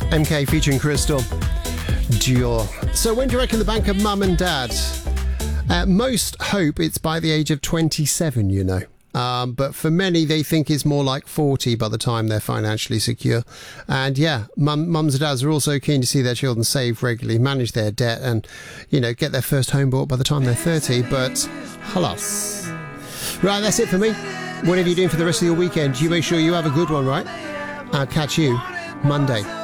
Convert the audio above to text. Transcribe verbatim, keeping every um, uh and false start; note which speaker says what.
Speaker 1: M K featuring Crystal Dior. So when do you reckon the bank of mum and dad? Uh, most hope it's by the age of twenty-seven, you know. Um, but for many, they think it's more like forty by the time they're financially secure. And yeah, mum, mums and dads are also keen to see their children save regularly, manage their debt and, you know, get their first home bought by the time they're thirty. But halas. Right, that's it for me. Whatever you're doing for the rest of your weekend, you make sure you have a good one, right? I'll catch you Monday.